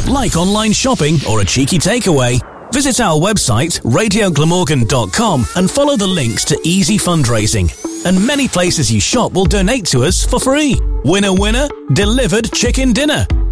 Like online shopping or a cheeky takeaway? Visit our website, radioglamorgan.com, and follow the links to easy fundraising. And many places you shop will donate to us for free. Winner, winner, delivered chicken dinner.